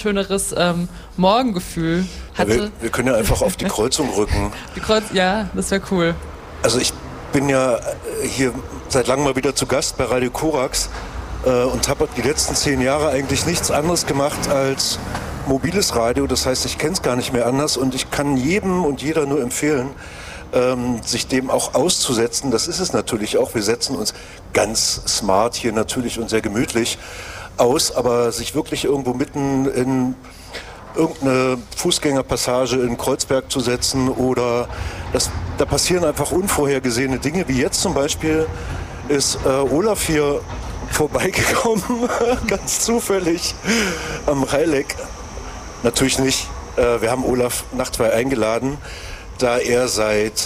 schöneres Morgengefühl hatte. Ja, wir können ja einfach auf die Kreuzung rücken. Ja, das wäre cool. Also ich bin ja hier seit langem mal wieder zu Gast bei Radio Korax und habe die letzten 10 Jahre eigentlich nichts anderes gemacht als mobiles Radio. Das heißt, ich kenne es gar nicht mehr anders und ich kann jedem und jeder nur empfehlen, sich dem auch auszusetzen. Das ist es natürlich auch. Wir setzen uns ganz smart hier natürlich und sehr gemütlich aus, aber sich wirklich irgendwo mitten in irgendeine Fußgängerpassage in Kreuzberg zu setzen oder da passieren einfach unvorhergesehene Dinge, wie jetzt zum Beispiel ist Olaf hier vorbeigekommen, ganz zufällig am Rheilek. Natürlich nicht. Wir haben Olaf Nachtwey eingeladen, da er seit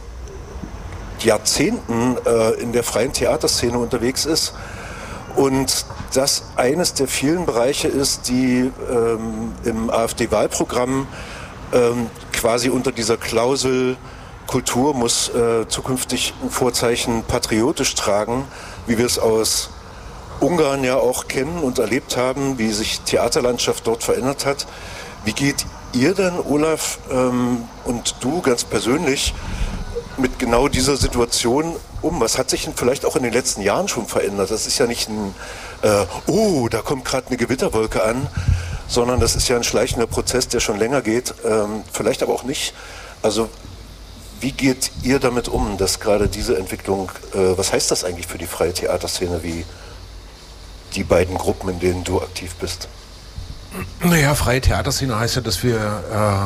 Jahrzehnten in der freien Theaterszene unterwegs ist und das eines der vielen Bereiche ist, die im AfD-Wahlprogramm quasi unter dieser Klausel Kultur muss zukünftig ein Vorzeichen patriotisch tragen, wie wir es aus Ungarn ja auch kennen und erlebt haben, wie sich Theaterlandschaft dort verändert hat. Wie geht ihr denn, Olaf, und du ganz persönlich mit genau dieser Situation um? Was hat sich denn vielleicht auch in den letzten Jahren schon verändert? Das ist ja nicht ein, da kommt gerade eine Gewitterwolke an, sondern das ist ja ein schleichender Prozess, der schon länger geht, vielleicht aber auch nicht. Also wie geht ihr damit um, dass gerade diese Entwicklung, was heißt das eigentlich für die freie Theaterszene, wie die beiden Gruppen, in denen du aktiv bist? Naja, freie Theaterszene heißt ja, dass wir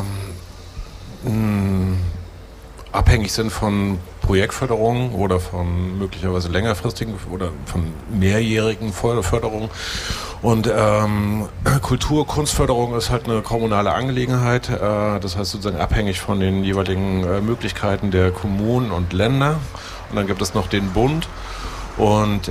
abhängig sind von Projektförderung oder von möglicherweise längerfristigen oder von mehrjährigen Förderungen. Und Kultur-, Kunstförderung ist halt eine kommunale Angelegenheit. Das heißt sozusagen abhängig von den jeweiligen Möglichkeiten der Kommunen und Länder. Und dann gibt es noch den Bund. Und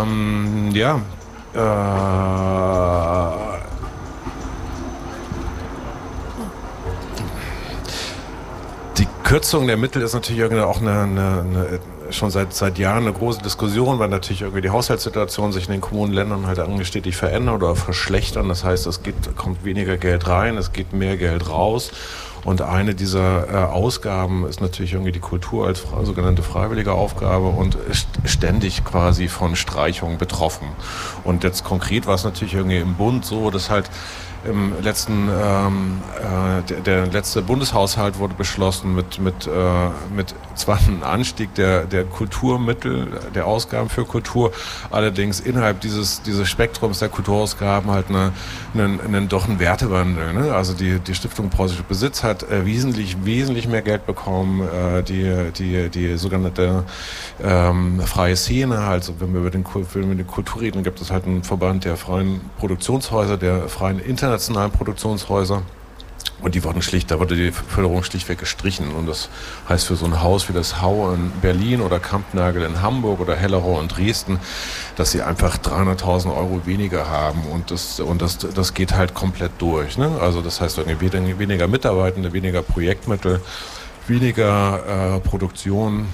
die Kürzung der Mittel ist natürlich irgendwie auch schon seit Jahren eine große Diskussion, weil natürlich irgendwie die Haushaltssituation sich in den Kommunen und Ländern halt stetig verändert oder verschlechtern. Das heißt, kommt weniger Geld rein, es geht mehr Geld raus. Und eine dieser Ausgaben ist natürlich irgendwie die Kultur als sogenannte freiwillige Aufgabe und ist ständig quasi von Streichungen betroffen. Und jetzt konkret war es natürlich irgendwie im Bund so, dass halt im letzten, der letzte Bundeshaushalt wurde beschlossen mit zwar einem Anstieg der Kulturmittel, der Ausgaben für Kultur, allerdings innerhalb dieses Spektrums der Kulturausgaben halt doch ein Wertewandel. Ne? Also die Stiftung Preußischer Besitz hat wesentlich mehr Geld bekommen, die sogenannte freie Szene, also wenn wir über den Kultur reden, gibt es halt einen Verband der freien Produktionshäuser, der freien internationalen Produktionshäuser. Und da wurde die Förderung schlichtweg gestrichen. Und das heißt für so ein Haus wie das Hau in Berlin oder Kampnagel in Hamburg oder Hellerau in Dresden, dass sie einfach 300.000 Euro weniger haben. Und das geht halt komplett durch. Ne? Also das heißt weniger Mitarbeitende, weniger Projektmittel, weniger Produktion.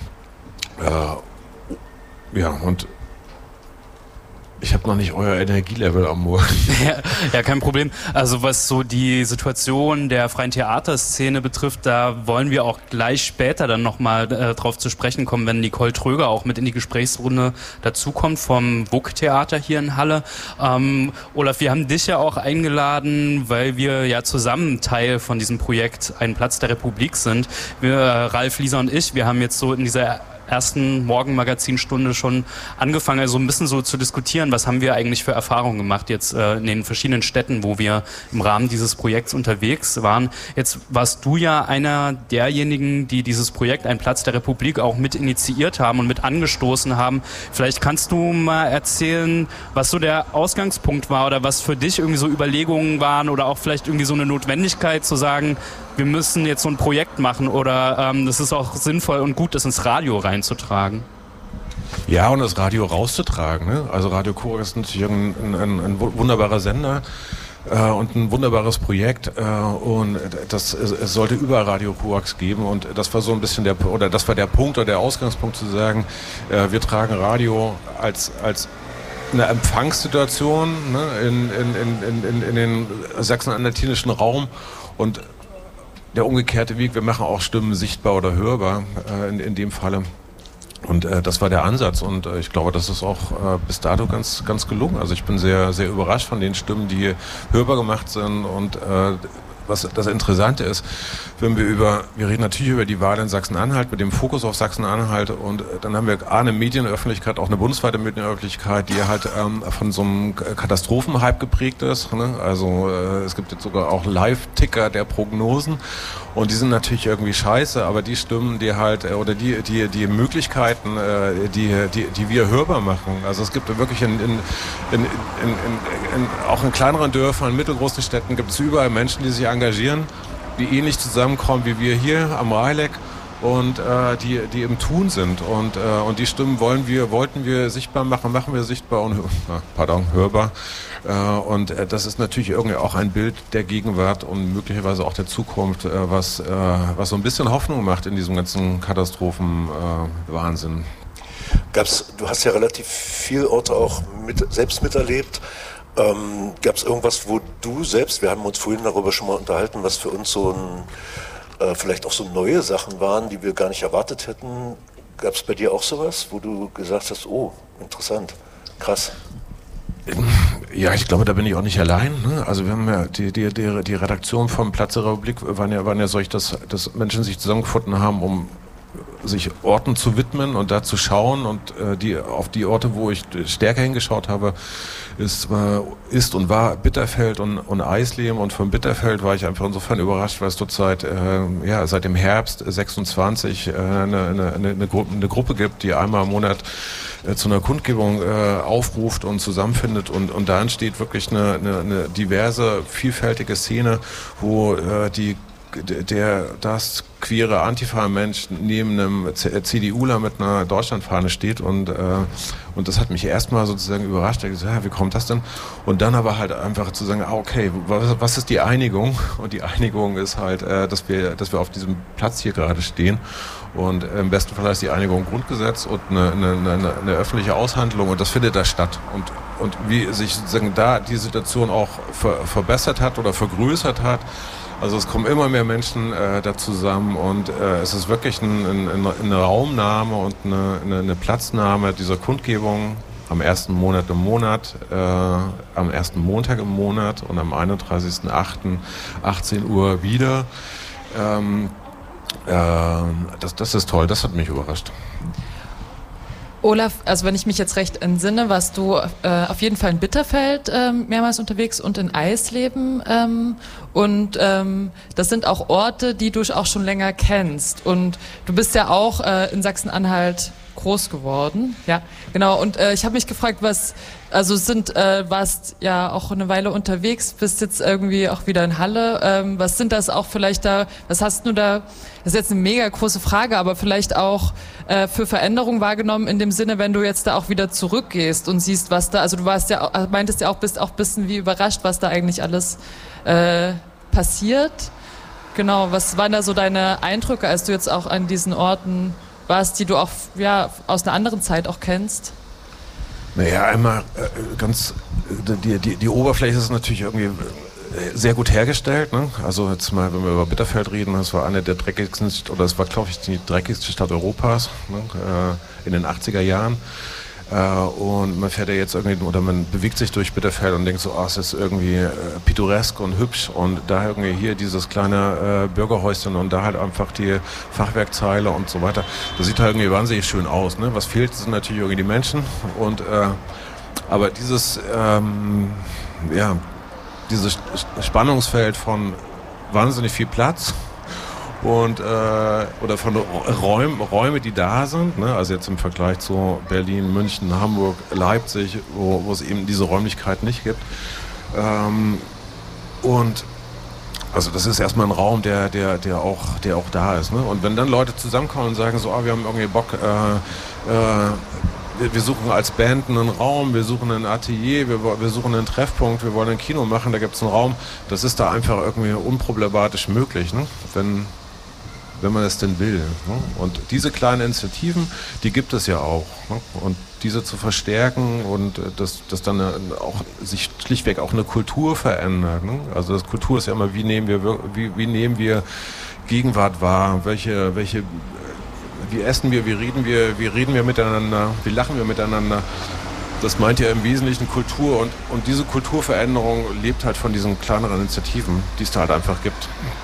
Und ich habe noch nicht euer Energielevel am Morgen. Ja, kein Problem. Also was so die Situation der freien Theaterszene betrifft, da wollen wir auch gleich später dann nochmal drauf zu sprechen kommen, wenn Nicole Tröger auch mit in die Gesprächsrunde dazukommt vom WUK-Theater hier in Halle. Olaf, wir haben dich ja auch eingeladen, weil wir ja zusammen Teil von diesem Projekt Ein Platz der Republik sind. Ralf, Lisa und ich, wir haben jetzt so in dieser ersten Morgenmagazinstunde schon angefangen, also ein bisschen so zu diskutieren, was haben wir eigentlich für Erfahrungen gemacht jetzt in den verschiedenen Städten, wo wir im Rahmen dieses Projekts unterwegs waren. Jetzt warst du ja einer derjenigen, die dieses Projekt Ein Platz der Republik auch mit initiiert haben und mit angestoßen haben. Vielleicht kannst du mal erzählen, was so der Ausgangspunkt war oder was für dich irgendwie so Überlegungen waren oder auch vielleicht irgendwie so eine Notwendigkeit zu sagen, wir müssen jetzt so ein Projekt machen oder das ist auch sinnvoll und gut, das ins Radio reinzutragen. Ja, und das Radio rauszutragen. Ne? Also Radio Korax ist natürlich ein wunderbarer Sender und ein wunderbares Projekt und es sollte überall Radio Korax geben und das war so ein bisschen der Punkt oder der Ausgangspunkt zu sagen, wir tragen Radio als eine Empfangssituation, ne, in den sachsen-anhaltinischen Raum und der umgekehrte Weg, wir machen auch Stimmen sichtbar oder hörbar in dem Falle. Und das war der Ansatz und ich glaube, das ist auch bis dato ganz, ganz gelungen. Also ich bin sehr, sehr überrascht von den Stimmen, die hörbar gemacht sind und was das Interessante ist, wenn wir reden natürlich über die Wahl in Sachsen-Anhalt mit dem Fokus auf Sachsen-Anhalt und dann haben wir eine Medienöffentlichkeit, auch eine bundesweite Medienöffentlichkeit, die halt von so einem Katastrophenhype geprägt ist. Ne? Also es gibt jetzt sogar auch Live-Ticker der Prognosen und die sind natürlich irgendwie scheiße, aber die Stimmen, die halt oder die Möglichkeiten, die wir hörbar machen. Also es gibt wirklich auch in kleineren Dörfern, in mittelgroßen Städten gibt es überall Menschen, die sich engagieren, die ähnlich zusammenkommen wie wir hier am Rheileck und die im Tun sind und die Stimmen wollten wir sichtbar machen, machen wir sichtbar und hörbar und das ist natürlich irgendwie auch ein Bild der Gegenwart und möglicherweise auch der Zukunft, was so ein bisschen Hoffnung macht in diesem ganzen Katastrophenwahnsinn. Du hast ja relativ viele Orte auch selbst miterlebt. Gab es irgendwas, wo du selbst, wir haben uns vorhin darüber schon mal unterhalten, was für uns so vielleicht auch so neue Sachen waren, die wir gar nicht erwartet hätten. Gab es bei dir auch sowas, wo du gesagt hast, oh, interessant, krass? Ja, ich glaube, da bin ich auch nicht allein. Ne? Also wir haben ja die Redaktion vom Platz der Republik waren ja solch, dass Menschen sich zusammengefunden haben, um sich Orten zu widmen und da zu schauen und auf die Orte, wo ich stärker hingeschaut habe, ist und war Bitterfeld und Eisleben und von Bitterfeld war ich einfach insofern überrascht, weil es dort seit dem Herbst 26 eine Gruppe gibt, die einmal im Monat zu einer Kundgebung aufruft und zusammenfindet und da entsteht wirklich eine diverse, vielfältige Szene, wo das queere Antifa-Mensch neben einem CDUler mit einer Deutschlandfahne steht und das hat mich erstmal sozusagen überrascht. Ich habe gesagt, ja, wie kommt das denn? Und dann aber halt einfach zu sagen, okay, was ist die Einigung? Und die Einigung ist halt, dass wir auf diesem Platz hier gerade stehen und im besten Fall ist die Einigung Grundgesetz und eine öffentliche Aushandlung und das findet da statt. Und wie sich sozusagen da die Situation auch verbessert hat oder vergrößert hat. Also es kommen immer mehr Menschen da zusammen und es ist wirklich eine Raumnahme und eine Platznahme dieser Kundgebung am ersten Monat im Monat, am ersten Montag im Monat und am 31.08. 18 Uhr wieder. Das ist toll, das hat mich überrascht. Olaf, also wenn ich mich jetzt recht entsinne, warst du auf jeden Fall in Bitterfeld mehrmals unterwegs und in Eisleben und das sind auch Orte, die du auch schon länger kennst und du bist ja auch in Sachsen-Anhalt groß geworden, ja, genau und ich habe mich gefragt, warst ja auch eine Weile unterwegs, bist jetzt irgendwie auch wieder in Halle, was sind das auch vielleicht da, was hast du da, das ist jetzt eine mega große Frage, aber vielleicht auch für Veränderungen wahrgenommen in dem Sinne, wenn du jetzt da auch wieder zurückgehst und siehst, was da, also du meintest ja auch, bist auch ein bisschen wie überrascht, was da eigentlich alles passiert. Genau, was waren da so deine Eindrücke, als du jetzt auch an diesen Orten warst, die du auch aus einer anderen Zeit auch kennst? Naja, einmal die Oberfläche ist natürlich irgendwie sehr gut hergestellt. Ne? Also jetzt mal, wenn wir über Bitterfeld reden, das war eine der dreckigsten, oder es war, glaube ich, die dreckigste Stadt Europas, ne? In den 80er Jahren. Und man fährt ja jetzt irgendwie, oder man bewegt sich durch Bitterfeld und denkt so, es ist irgendwie pittoresk und hübsch und da irgendwie hier dieses kleine Bürgerhäuschen und da halt einfach die Fachwerkzeile und so weiter. Das sieht halt irgendwie wahnsinnig schön aus. Ne? Was fehlt, sind natürlich irgendwie die Menschen und aber dieses Spannungsfeld von wahnsinnig viel Platz und oder von Räume, die da sind, ne? Also jetzt im Vergleich zu Berlin, München, Hamburg, Leipzig, wo es eben diese Räumlichkeit nicht gibt. Und also das ist erstmal ein Raum, der auch da ist. Ne? Und wenn dann Leute zusammenkommen und sagen so, wir haben irgendwie Bock, wir suchen als Band einen Raum, wir suchen ein Atelier, wir suchen einen Treffpunkt, wir wollen ein Kino machen, da gibt es einen Raum, das ist da einfach irgendwie unproblematisch möglich, ne? Wenn man es denn will. Ne? Und diese kleinen Initiativen, die gibt es ja auch. Ne? Und diese zu verstärken und dass dann auch sich schlichtweg auch eine Kultur verändert. Ne? Also das Kultur ist ja immer, wie nehmen wir Gegenwart wahr, wie essen wir, wie reden wir miteinander, wie lachen wir miteinander. Das meint ja im Wesentlichen Kultur und diese Kulturveränderung lebt halt von diesen kleineren Initiativen, die es da halt einfach gibt.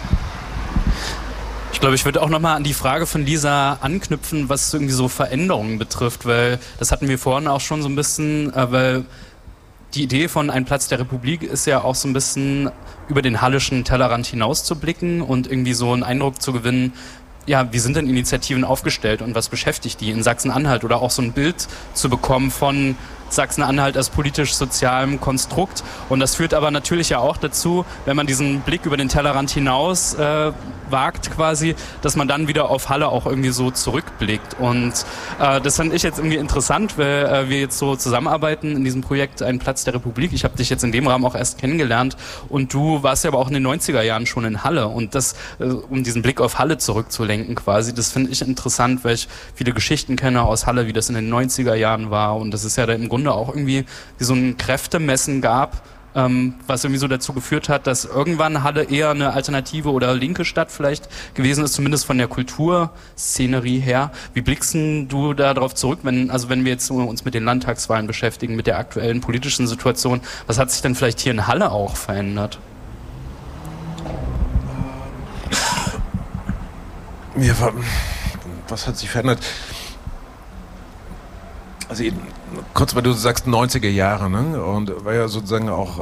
Ich glaube, ich würde auch nochmal an die Frage von Lisa anknüpfen, was irgendwie so Veränderungen betrifft, weil das hatten wir vorhin auch schon so ein bisschen, weil die Idee von Ein Platz der Republik ist ja auch so ein bisschen über den hallischen Tellerrand hinaus zu blicken und irgendwie so einen Eindruck zu gewinnen, ja, wie sind denn Initiativen aufgestellt und was beschäftigt die in Sachsen-Anhalt oder auch so ein Bild zu bekommen von Sachsen-Anhalt als politisch-sozialem Konstrukt. Und das führt aber natürlich ja auch dazu, wenn man diesen Blick über den Tellerrand hinaus wagt quasi, dass man dann wieder auf Halle auch irgendwie so zurückblickt. Und das fand ich jetzt irgendwie interessant, weil wir jetzt so zusammenarbeiten in diesem Projekt Ein Platz der Republik. Ich habe dich jetzt in dem Rahmen auch erst kennengelernt und du warst ja aber auch in den 90er Jahren schon in Halle. Und das, um diesen Blick auf Halle zurückzulenken quasi, das finde ich interessant, weil ich viele Geschichten kenne aus Halle, wie das in den 90er Jahren war. Und das ist ja da im Grunde auch irgendwie wie so ein Kräftemessen gab, was irgendwie so dazu geführt hat, dass irgendwann Halle eher eine alternative oder linke Stadt vielleicht gewesen ist, zumindest von der Kulturszenerie her. Wie blickst du da darauf zurück, wenn wir jetzt uns mit den Landtagswahlen beschäftigen, mit der aktuellen politischen Situation, was hat sich denn vielleicht hier in Halle auch verändert? Was hat sich verändert? Also kurz, weil du sagst 90er Jahre, ne? Und war ja sozusagen auch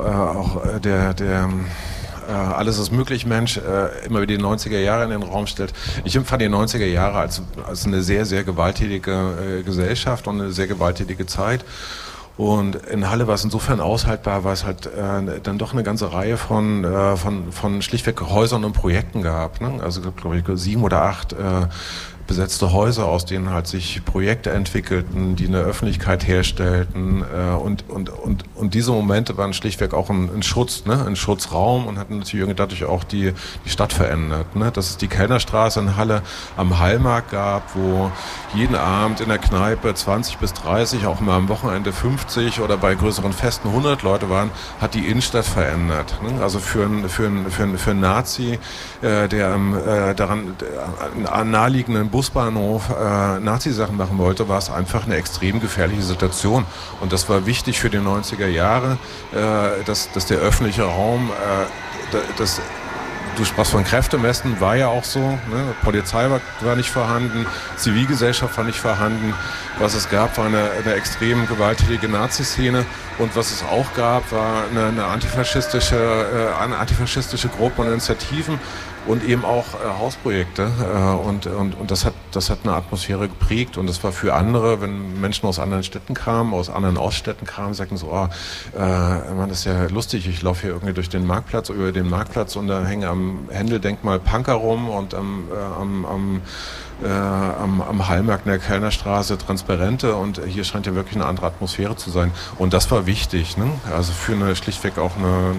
alles ist möglich Mensch immer wieder die 90er Jahre in den Raum stellt. Ich empfand die 90er Jahre als eine sehr, sehr gewalttätige Gesellschaft und eine sehr gewalttätige Zeit. Und in Halle war es insofern aushaltbar, weil es halt dann doch eine ganze Reihe von schlichtweg Häusern und Projekten gab. Ne? Also glaube ich 7 oder 8 besetzte Häuser, aus denen halt sich Projekte entwickelten, die eine Öffentlichkeit herstellten und diese Momente waren schlichtweg auch ein Schutz, ne? Ein Schutzraum und hatten natürlich dadurch auch die Stadt verändert. Ne? Dass es die Kellnerstraße in Halle am Hallmarkt gab, wo jeden Abend in der Kneipe 20 bis 30, auch mal am Wochenende 50 oder bei größeren Festen 100 Leute waren, hat die Innenstadt verändert. Ne? Also für einen Nazi, der am naheliegenden Busbahnhof Nazi-Sachen machen wollte, war es einfach eine extrem gefährliche Situation. Und das war wichtig für die 90er Jahre, dass der öffentliche Raum, du sprachst von Kräftemessen, war ja auch so. Ne? Polizei war nicht vorhanden, Zivilgesellschaft war nicht vorhanden. Was es gab, war eine extrem gewalttätige Nazi-Szene. Und was es auch gab, war eine antifaschistische Gruppe und Initiativen und eben auch Hausprojekte. Und das hat eine Atmosphäre geprägt. Und das war für andere, wenn Menschen aus anderen Städten kamen, aus anderen Oststädten kamen, sagten so, man, das ist ja lustig, ich laufe hier irgendwie über den Marktplatz und da hängen am Händel-Denkmal Punker rum und am Hallmarkt in der Kellnerstraße Transparente und hier scheint ja wirklich eine andere Atmosphäre zu sein. Und das war wichtig, ne? Also für eine schlichtweg auch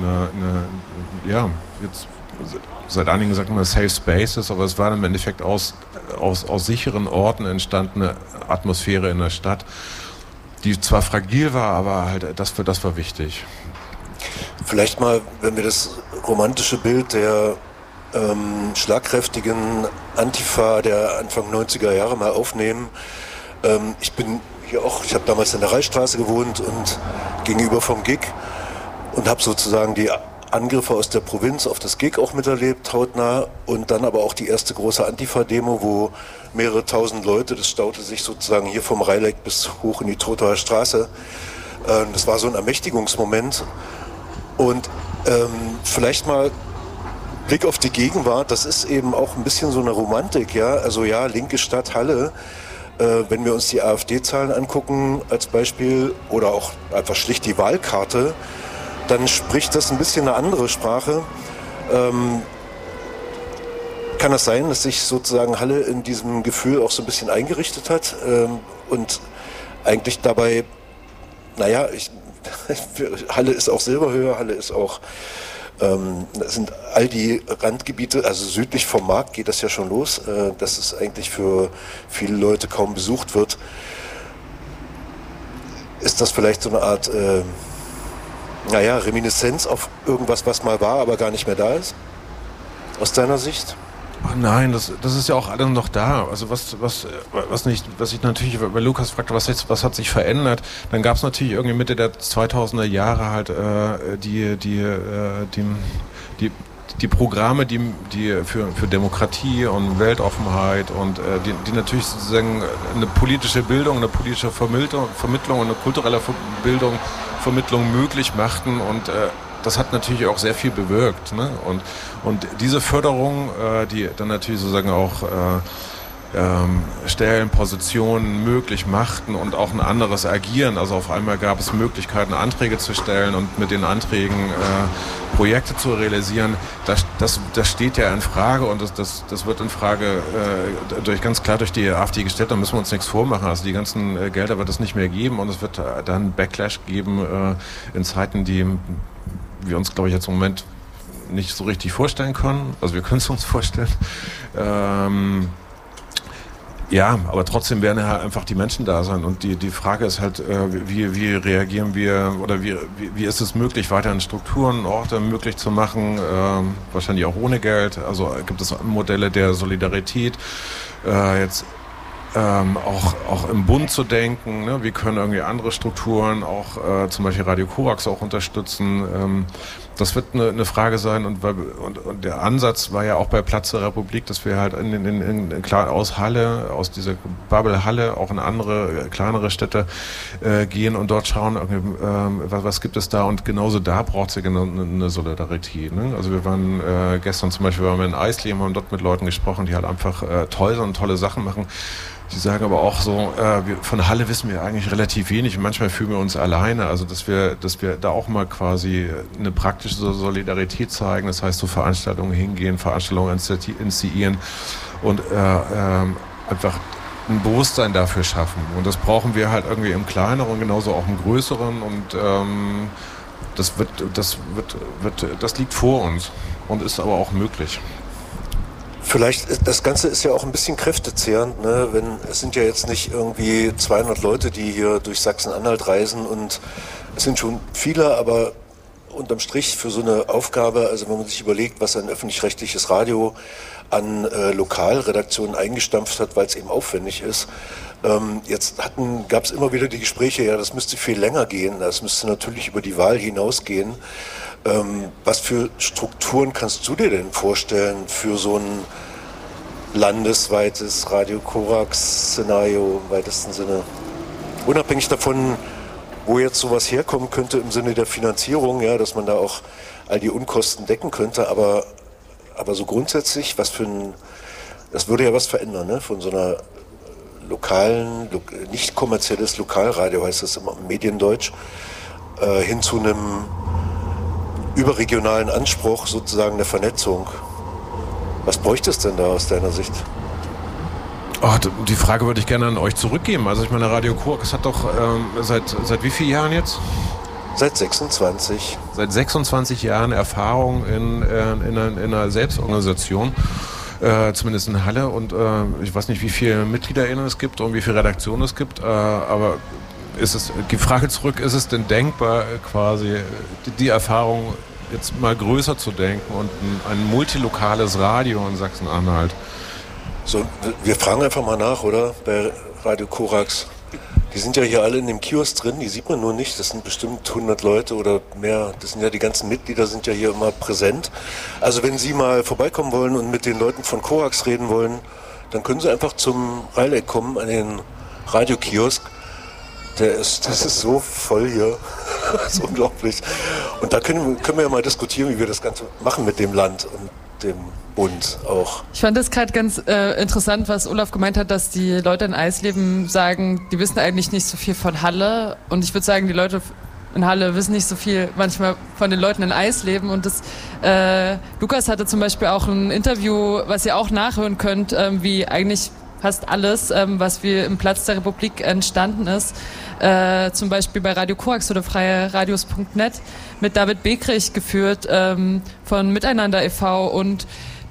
jetzt seit einigen sagt man Safe Spaces, aber es war im Endeffekt aus sicheren Orten entstandene Atmosphäre in der Stadt, die zwar fragil war, aber halt das war wichtig. Vielleicht mal, wenn wir das romantische Bild der schlagkräftigen Antifa der Anfang 90er Jahre mal aufnehmen. Ich habe damals in der Reichsstraße gewohnt und gegenüber vom GIG und habe sozusagen die Angriffe aus der Provinz auf das GIG auch miterlebt, hautnah, und dann aber auch die erste große Antifa-Demo, wo mehrere tausend Leute, das staute sich sozusagen hier vom Reileck bis hoch in die Trottower Straße. Das war so ein Ermächtigungsmoment und vielleicht mal Blick auf die Gegenwart, das ist eben auch ein bisschen so eine Romantik, ja, also ja, linke Stadt Halle, wenn wir uns die AfD-Zahlen angucken als Beispiel oder auch einfach schlicht die Wahlkarte, dann spricht das ein bisschen eine andere Sprache. Kann es sein, dass sich sozusagen Halle in diesem Gefühl auch so ein bisschen eingerichtet hat und eigentlich dabei, Halle ist auch Silberhöhe, Halle ist auch sind all die Randgebiete, also südlich vom Markt geht das ja schon los, dass es eigentlich für viele Leute kaum besucht wird. ist das vielleicht so eine Art, Reminiszenz auf irgendwas, was mal war, aber gar nicht mehr da ist? Aus deiner Sicht? Ach nein, das ist ja auch alles noch da. Also was ich natürlich bei Lukas fragte, was hat sich verändert? Dann gab es natürlich irgendwie Mitte der 2000er Jahre halt die Programme, die für Demokratie und Weltoffenheit und die natürlich sozusagen eine politische Bildung, eine politische Vermittlung und eine kulturelle Vermittlung möglich machten und das hat natürlich auch sehr viel bewirkt, ne? Und diese Förderung, die dann natürlich sozusagen auch Stellen, Positionen möglich machten und auch ein anderes Agieren. Also auf einmal gab es Möglichkeiten, Anträge zu stellen und mit den Anträgen Projekte zu realisieren. Das steht ja in Frage und das wird in Frage ganz klar durch die AfD gestellt. Da müssen wir uns nichts vormachen. Also die ganzen Gelder wird es nicht mehr geben und es wird dann Backlash geben in Zeiten, die wir uns, glaube ich, jetzt im Moment nicht so richtig vorstellen können. Also wir können es uns vorstellen. Ja, aber trotzdem werden ja einfach die Menschen da sein und die Frage ist halt, wie reagieren wir oder wie ist es möglich, weiterhin Strukturen, Orte möglich zu machen, wahrscheinlich auch ohne Geld. Also gibt es Modelle der Solidarität, auch im Bund zu denken, ne? Wir können irgendwie andere Strukturen, auch zum Beispiel Radio Korax auch unterstützen. Das wird eine Frage sein und der Ansatz war ja auch bei Platz der Republik, dass wir halt aus dieser Bubble Halle auch in andere, kleinere Städte gehen und dort schauen, was gibt es da und genauso da braucht es ja genau eine Solidarität. Ne? Also wir waren gestern zum Beispiel in Eisleben, haben dort mit Leuten gesprochen, die halt einfach toll sind und tolle Sachen machen. Die sagen aber auch so, von Halle wissen wir eigentlich relativ wenig und manchmal fühlen wir uns alleine. Also dass wir da auch mal quasi eine praktische Solidarität zeigen, das heißt so Veranstaltungen hingehen, Veranstaltungen initiieren und einfach ein Bewusstsein dafür schaffen. Und das brauchen wir halt irgendwie im Kleineren und genauso auch im Größeren und das liegt vor uns und ist aber auch möglich. Vielleicht, das Ganze ist ja auch ein bisschen kräftezehrend, ne? Es sind ja jetzt nicht irgendwie 200 Leute, die hier durch Sachsen-Anhalt reisen und es sind schon viele, aber unterm Strich für so eine Aufgabe, also wenn man sich überlegt, was ein öffentlich-rechtliches Radio an Lokalredaktionen eingestampft hat, weil es eben aufwendig ist. Jetzt gab es immer wieder die Gespräche, ja, das müsste viel länger gehen, das müsste natürlich über die Wahl hinausgehen. Was für Strukturen kannst du dir denn vorstellen für so ein landesweites Radio Korax-Szenario im weitesten Sinne? Unabhängig davon, wo jetzt sowas herkommen könnte im Sinne der Finanzierung, ja, dass man da auch all die Unkosten decken könnte, aber so grundsätzlich, das würde ja was verändern, ne? Von so einer lokalen, nicht kommerzielles Lokalradio, heißt das im Mediendeutsch, hin zu einem überregionalen Anspruch sozusagen der Vernetzung. Was bräuchte es denn da aus deiner Sicht? Oh, die Frage würde ich gerne an euch zurückgeben. Also ich meine, Radio Korax hat doch seit wie vielen Jahren jetzt? Seit 26. Seit 26 Jahren Erfahrung in einer Selbstorganisation, zumindest in Halle. Und ich weiß nicht, wie viele MitgliederInnen es gibt und wie viele Redaktionen es gibt, aber die Frage zurück, ist es denn denkbar, quasi die Erfahrung jetzt mal größer zu denken und ein multilokales Radio in Sachsen-Anhalt? So, wir fragen einfach mal nach, oder? Bei Radio Korax. Die sind ja hier alle in dem Kiosk drin, die sieht man nur nicht. Das sind bestimmt 100 Leute oder mehr. Das sind ja die ganzen Mitglieder, sind ja hier immer präsent. Also wenn Sie mal vorbeikommen wollen und mit den Leuten von Korax reden wollen, dann können Sie einfach zum Reileck kommen, an den Radiokiosk. Das ist so voll hier. Das ist unglaublich. Und da können wir ja mal diskutieren, wie wir das Ganze machen mit dem Land und dem Bund auch. Ich fand das gerade ganz interessant, was Olaf gemeint hat, dass die Leute in Eisleben sagen, die wissen eigentlich nicht so viel von Halle. Und ich würde sagen, die Leute in Halle wissen nicht so viel manchmal von den Leuten in Eisleben. Und Lukas hatte zum Beispiel auch ein Interview, was ihr auch nachhören könnt, wie eigentlich fast alles, was wir im Platz der Republik entstanden ist, zum Beispiel bei Radio Korax oder freieradios.net mit David Bekrich geführt von Miteinander e.V. und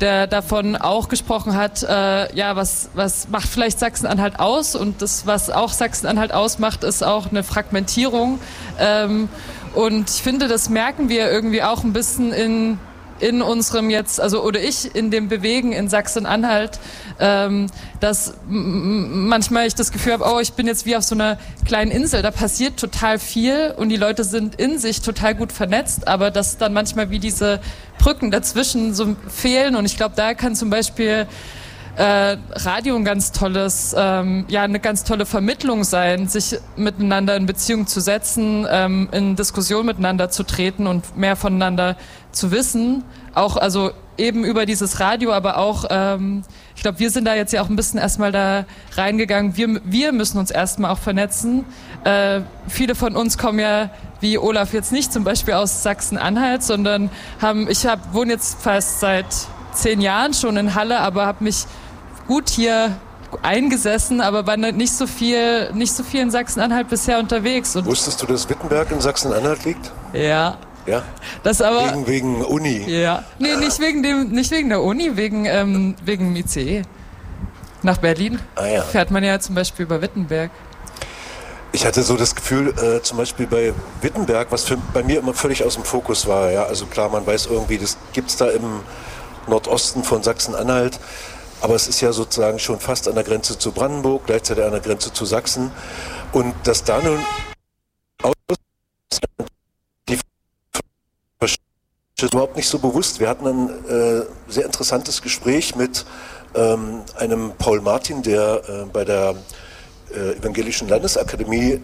der davon auch gesprochen hat, was macht vielleicht Sachsen-Anhalt aus, und das, was auch Sachsen-Anhalt ausmacht, ist auch eine Fragmentierung. Und ich finde, das merken wir irgendwie auch ein bisschen in unserem jetzt, oder ich in dem Bewegen in Sachsen-Anhalt, dass manchmal ich das Gefühl habe, ich bin jetzt wie auf so einer kleinen Insel, da passiert total viel und die Leute sind in sich total gut vernetzt, aber dass dann manchmal wie diese Brücken dazwischen so fehlen, und ich glaube, da kann zum Beispiel Radio ein ganz tolles, eine ganz tolle Vermittlung sein, sich miteinander in Beziehung zu setzen, in Diskussion miteinander zu treten und mehr voneinander zu wissen. Auch, eben über dieses Radio, aber auch, ich glaube, wir sind da jetzt ja auch ein bisschen erstmal da reingegangen. Wir müssen uns erstmal auch vernetzen. Viele von uns kommen ja, wie Olaf jetzt nicht zum Beispiel aus Sachsen-Anhalt, sondern wohne jetzt fast seit 10 Jahren schon in Halle, aber habe mich gut hier eingesessen, aber war nicht so viel in Sachsen-Anhalt bisher unterwegs. Und wusstest du, dass Wittenberg in Sachsen-Anhalt liegt? Ja. Ja? Das aber wegen Uni? Ja. Nee, nicht wegen der Uni, wegen dem ICE. Nach Berlin fährt man ja zum Beispiel über Wittenberg. Ich hatte so das Gefühl, zum Beispiel bei Wittenberg, was bei mir immer völlig aus dem Fokus war, ja, also klar, man weiß irgendwie, das gibt's da im Nordosten von Sachsen-Anhalt, aber es ist ja sozusagen schon fast an der Grenze zu Brandenburg, gleichzeitig an der Grenze zu Sachsen. Und dass da nun die überhaupt nicht so bewusst. Wir hatten ein sehr interessantes Gespräch mit einem Paul Martin, der bei der Evangelischen Landesakademie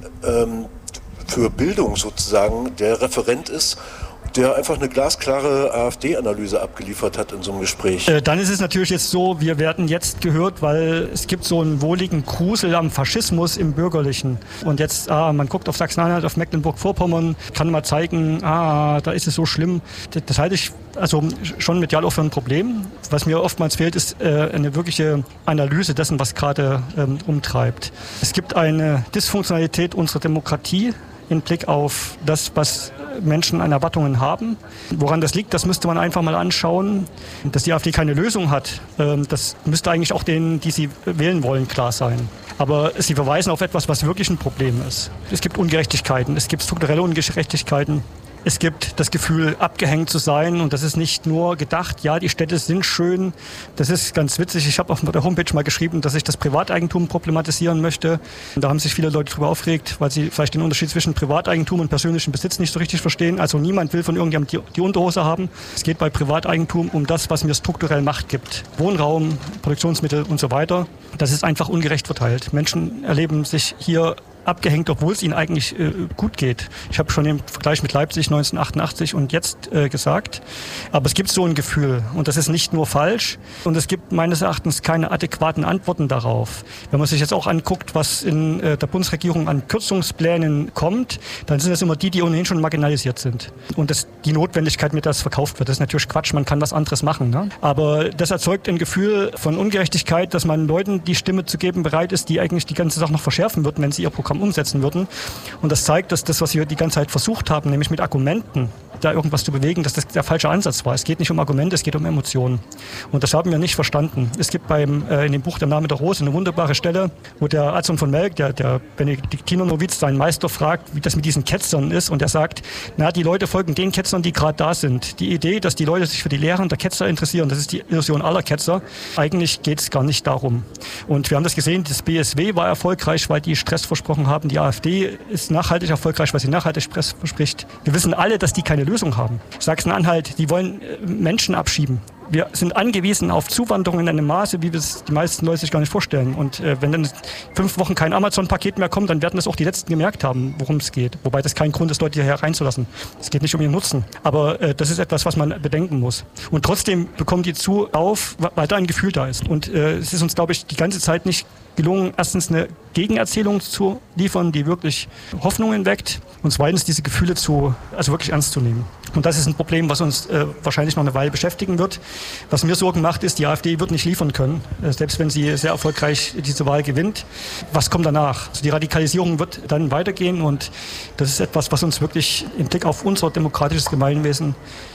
für Bildung sozusagen der Referent ist, der einfach eine glasklare AfD-Analyse abgeliefert hat in so einem Gespräch. Dann ist es natürlich jetzt so, wir werden jetzt gehört, weil es gibt so einen wohligen Grusel am Faschismus im Bürgerlichen. Und jetzt, man guckt auf Sachsen-Anhalt, auf Mecklenburg-Vorpommern, kann mal zeigen, da ist es so schlimm. Das halte ich schon medial auch für ein Problem. Was mir oftmals fehlt, ist eine wirkliche Analyse dessen, was gerade umtreibt. Es gibt eine Dysfunktionalität unserer Demokratie im Blick auf das, was Menschen an Erwartungen haben. Woran das liegt, das müsste man einfach mal anschauen. Dass die AfD keine Lösung hat, das müsste eigentlich auch denen, die sie wählen wollen, klar sein. Aber sie verweisen auf etwas, was wirklich ein Problem ist. Es gibt Ungerechtigkeiten, es gibt strukturelle Ungerechtigkeiten. Es gibt das Gefühl, abgehängt zu sein, und das ist nicht nur gedacht, ja, die Städte sind schön. Das ist ganz witzig. Ich habe auf der Homepage mal geschrieben, dass ich das Privateigentum problematisieren möchte. Und da haben sich viele Leute darüber aufgeregt, weil sie vielleicht den Unterschied zwischen Privateigentum und persönlichem Besitz nicht so richtig verstehen. Also niemand will von irgendjemandem die Unterhose haben. Es geht bei Privateigentum um das, was mir strukturell Macht gibt. Wohnraum, Produktionsmittel und so weiter. Das ist einfach ungerecht verteilt. Menschen erleben sich hier abgehängt, obwohl es ihnen eigentlich gut geht. Ich habe schon im Vergleich mit Leipzig 1988 und jetzt gesagt, aber es gibt so ein Gefühl, und das ist nicht nur falsch, und es gibt meines Erachtens keine adäquaten Antworten darauf. Wenn man sich jetzt auch anguckt, was in der Bundesregierung an Kürzungsplänen kommt, dann sind es immer die ohnehin schon marginalisiert sind. Und die Notwendigkeit, mit der es verkauft wird, das ist natürlich Quatsch, man kann was anderes machen. Ne? Aber das erzeugt ein Gefühl von Ungerechtigkeit, dass man Leuten die Stimme zu geben bereit ist, die eigentlich die ganze Sache noch verschärfen würden, wenn sie ihr Programm umsetzen würden. Und das zeigt, dass das, was wir die ganze Zeit versucht haben, nämlich mit Argumenten da irgendwas zu bewegen, dass das der falsche Ansatz war. Es geht nicht um Argumente, es geht um Emotionen. Und das haben wir nicht verstanden. Es gibt in dem Buch Der Name der Rose eine wunderbare Stelle, wo der Adson von Melk, der Benediktinernoviz, seinen Meister fragt, wie das mit diesen Ketzern ist. Und er sagt, die Leute folgen den Ketzern, die gerade da sind. Die Idee, dass die Leute sich für die Lehren der Ketzer interessieren, das ist die Illusion aller Ketzer. Eigentlich geht es gar nicht darum. Und wir haben das gesehen, das BSW war erfolgreich, weil die Stress versprochen haben. Die AfD ist nachhaltig erfolgreich, weil sie nachhaltig Stress verspricht. Wir wissen alle, dass die keine Lösung haben. Sachsen-Anhalt, die wollen Menschen abschieben. Wir sind angewiesen auf Zuwanderung in einem Maße, wie es die meisten Leute sich gar nicht vorstellen. Und wenn dann 5 Wochen kein Amazon-Paket mehr kommt, dann werden das auch die Letzten gemerkt haben, worum es geht. Wobei das kein Grund ist, Leute hierher reinzulassen. Es geht nicht um ihren Nutzen. Aber das ist etwas, was man bedenken muss. Und trotzdem bekommen die auf, weil da ein Gefühl da ist. Und es ist uns, glaube ich, die ganze Zeit nicht gelungen, erstens eine Gegenerzählung zu liefern, die wirklich Hoffnungen weckt, und zweitens diese Gefühle wirklich ernst zu nehmen. Und das ist ein Problem, was uns wahrscheinlich noch eine Weile beschäftigen wird. Was mir Sorgen macht, ist, die AfD wird nicht liefern können, selbst wenn sie sehr erfolgreich diese Wahl gewinnt. Was kommt danach? Also die Radikalisierung wird dann weitergehen, und das ist etwas, was uns wirklich im Blick auf unser demokratisches Gemeinwesen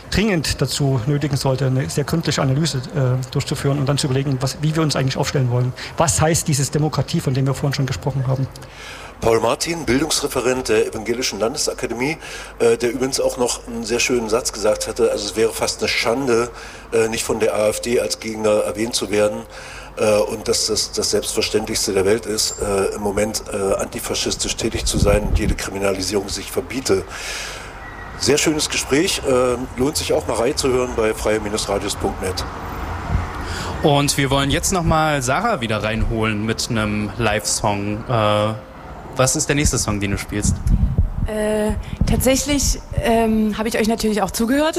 dringend dazu nötigen sollte, eine sehr gründliche Analyse durchzuführen und dann zu überlegen, wie wir uns eigentlich aufstellen wollen. Was heißt dieses Demokratie, von dem wir vorhin schon gesprochen haben? Paul Martin, Bildungsreferent der Evangelischen Landesakademie, der übrigens auch noch einen sehr schönen Satz gesagt hatte, also es wäre fast eine Schande, nicht von der AfD als Gegner erwähnt zu werden und dass das Selbstverständlichste der Welt ist, im Moment antifaschistisch tätig zu sein und jede Kriminalisierung sich verbiete. Sehr schönes Gespräch, lohnt sich auch mal reinzuhören bei freie-radios.net. Und wir wollen jetzt nochmal Sarah wieder reinholen mit einem Live-Song. Was ist der nächste Song, den du spielst? Tatsächlich habe ich euch natürlich auch zugehört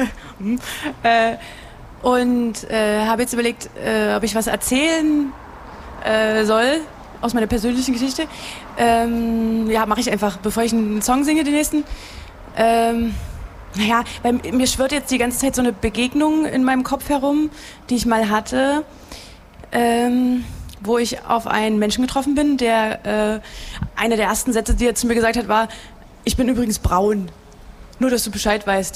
und habe jetzt überlegt, ob ich was erzählen soll aus meiner persönlichen Geschichte. Ja, mache ich einfach, bevor ich einen Song singe, den nächsten. Naja, weil mir schwirrt jetzt die ganze Zeit so eine Begegnung in meinem Kopf herum, die ich mal hatte, wo ich auf einen Menschen getroffen bin, der einer der ersten Sätze, die er zu mir gesagt hat, war: Ich bin übrigens braun. Nur, dass du Bescheid weißt.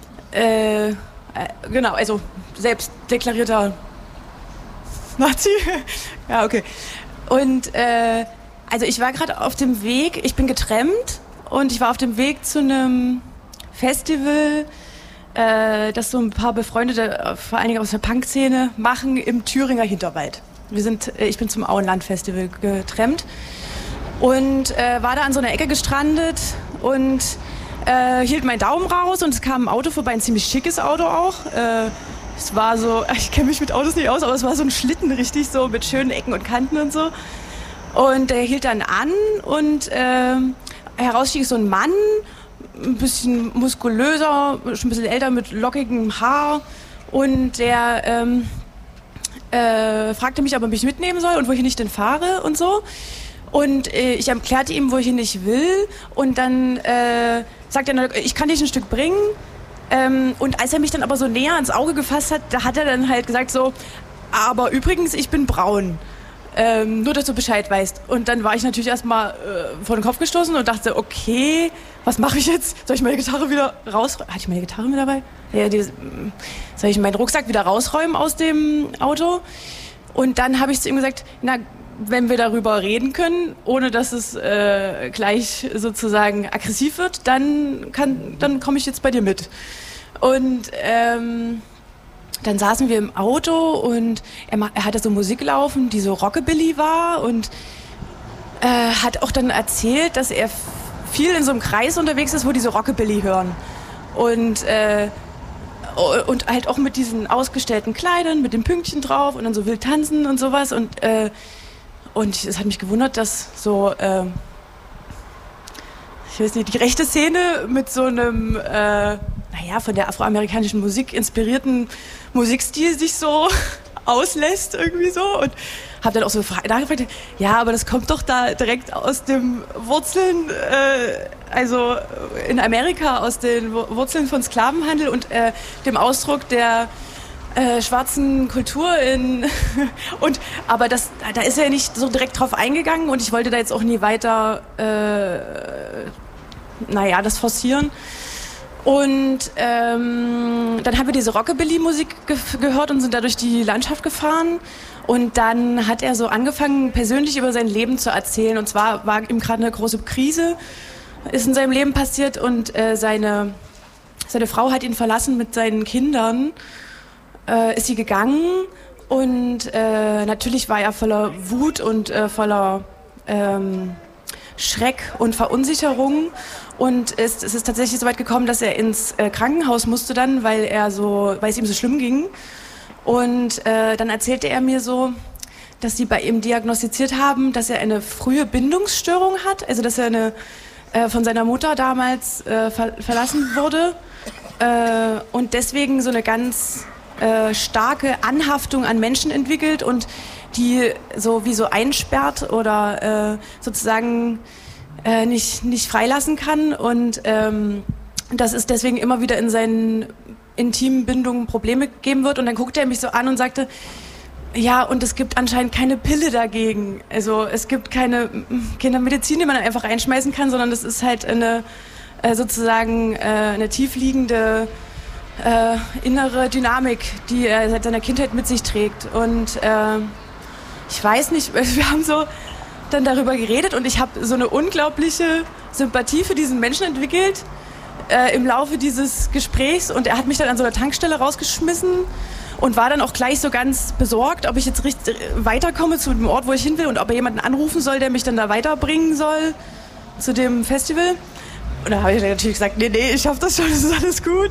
Genau, also selbst deklarierter Nazi. Ja, okay. Und also ich war gerade auf dem Weg, ich bin getrennt und ich war auf dem Weg zu einem Festival, das so ein paar Befreundete, vor allen Dingen aus der Punk-Szene, machen im Thüringer Hinterwald. Ich bin zum Auenland-Festival getrennt und war da an so einer Ecke gestrandet und hielt meinen Daumen raus und es kam ein Auto vorbei, ein ziemlich schickes Auto auch. Es war so, ich kenne mich mit Autos nicht aus, aber es war so ein Schlitten richtig so mit schönen Ecken und Kanten und so. Und der hielt dann an und heraus stieg so ein Mann, ein bisschen muskulöser, schon ein bisschen älter mit lockigem Haar und der fragte mich, ob er mich mitnehmen soll und wohin ich denn fahre und so. Und ich erklärte ihm, wohin ich will und dann sagte er, ich kann dich ein Stück bringen. Und als er mich dann aber so näher ans Auge gefasst hat, da hat er dann halt gesagt so, aber übrigens, ich bin braun. Nur, dass du Bescheid weißt. Und dann war ich natürlich erstmal vor den Kopf gestoßen und dachte, okay, was mache ich jetzt? Soll ich meine Gitarre wieder rausräumen? Hatte ich meine Gitarre mit dabei? Ja, soll ich meinen Rucksack wieder rausräumen aus dem Auto? Und dann habe ich zu ihm gesagt, na, wenn wir darüber reden können, ohne dass es gleich sozusagen aggressiv wird, dann komme ich jetzt bei dir mit. Und dann saßen wir im Auto und er hatte so Musik laufen, die so Rockabilly war und hat auch dann erzählt, dass er viel in so einem Kreis unterwegs ist, wo die so Rockabilly hören. Und halt auch mit diesen ausgestellten Kleidern, mit den Pünktchen drauf und dann so wild tanzen und sowas. Und es hat mich gewundert, dass so, ich weiß nicht, die rechte Szene mit so einem, von der afroamerikanischen Musik inspirierten Musikstil sich so auslässt irgendwie so und habe dann auch so nachgefragt, ja, aber das kommt doch da direkt aus den Wurzeln, also in Amerika aus den Wurzeln von Sklavenhandel und dem Ausdruck der schwarzen Kultur aber da ist er nicht so direkt drauf eingegangen und ich wollte da jetzt auch nie weiter das forcieren. Und dann haben wir diese Rockabilly-Musik gehört und sind da durch die Landschaft gefahren. Und dann hat er so angefangen, persönlich über sein Leben zu erzählen. Und zwar war ihm gerade eine große Krise, ist in seinem Leben passiert und seine Frau hat ihn verlassen mit seinen Kindern. Ist sie gegangen und natürlich war er voller Wut und voller Schreck und Verunsicherung. Und es ist tatsächlich so weit gekommen, dass er ins Krankenhaus musste dann, weil es ihm so schlimm ging. Und dann erzählte er mir so, dass sie bei ihm diagnostiziert haben, dass er eine frühe Bindungsstörung hat, also dass er von seiner Mutter damals verlassen wurde und deswegen so eine ganz starke Anhaftung an Menschen entwickelt und die so wie so einsperrt oder sozusagen nicht freilassen kann und dass es deswegen immer wieder in seinen intimen Bindungen Probleme geben wird. Und dann guckte er mich so an und sagte, ja, und es gibt anscheinend keine Pille dagegen. Also es gibt keine Medizin, die man einfach reinschmeißen kann, sondern das ist halt eine tiefliegende innere Dynamik, die er seit seiner Kindheit mit sich trägt. Und ich weiß nicht, wir haben so dann darüber geredet und ich habe so eine unglaubliche Sympathie für diesen Menschen entwickelt im Laufe dieses Gesprächs. Und er hat mich dann an so einer Tankstelle rausgeschmissen und war dann auch gleich so ganz besorgt, ob ich jetzt richtig weiterkomme zu dem Ort, wo ich hin will und ob er jemanden anrufen soll, der mich dann da weiterbringen soll zu dem Festival. Und da habe ich natürlich gesagt, nee, ich schaff das schon, das ist alles gut.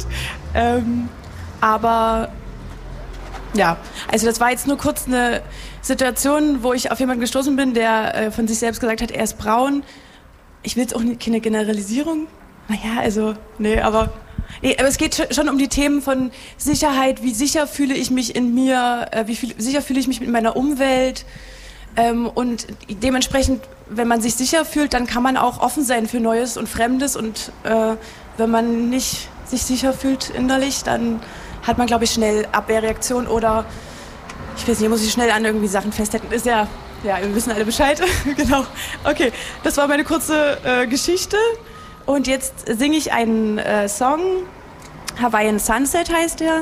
Aber ja, also das war jetzt nur kurz eine Situation, wo ich auf jemanden gestoßen bin, der von sich selbst gesagt hat, er ist braun. Ich will jetzt auch keine Generalisierung. Naja, also, aber es geht schon um die Themen von Sicherheit, wie sicher fühle ich mich in mir, sicher fühle ich mich mit meiner Umwelt. Und dementsprechend, wenn man sich sicher fühlt, dann kann man auch offen sein für Neues und Fremdes. Und wenn man nicht sich sicher fühlt innerlich, dann hat man, glaube ich, schnell Abwehrreaktion oder, ich weiß nicht, muss ich schnell an irgendwie Sachen festhalten. Ist ja, wir wissen alle Bescheid. Genau. Okay, das war meine kurze Geschichte. Und jetzt singe ich einen Song, Hawaiian Sunset heißt der.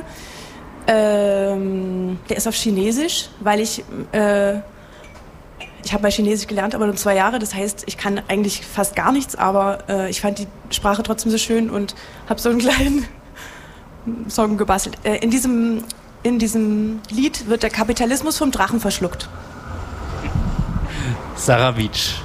Der ist auf Chinesisch, weil ich habe mal Chinesisch gelernt, aber nur 2 Jahre. Das heißt, ich kann eigentlich fast gar nichts, aber ich fand die Sprache trotzdem so schön und habe so einen kleinen Song gebastelt. In diesem Lied wird der Kapitalismus vom Drachen verschluckt. Sarah Wietsch.